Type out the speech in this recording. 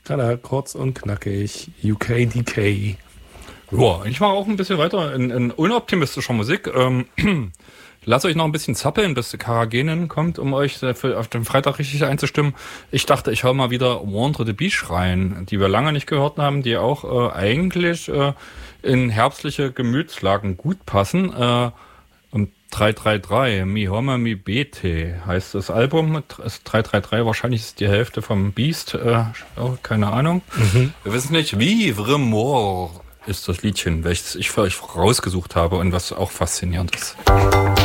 Tada, kurz und knackig. UKDK. Ja, ich mache auch ein bisschen weiter in unoptimistischer Musik. Lasst euch noch ein bisschen zappeln, bis die Karagenen kommt, um euch auf den Freitag richtig einzustimmen. Ich dachte, ich hau mal wieder Wander the Beach rein, die wir lange nicht gehört haben, die auch eigentlich in herbstliche Gemütslagen gut passen. 333, Mi Home Mi Bete heißt das Album. 333, wahrscheinlich ist die Hälfte vom Beast. Keine Ahnung. Wir wissen nicht. Vivre Mort ist das Liedchen, welches ich für euch rausgesucht habe und was auch faszinierend ist.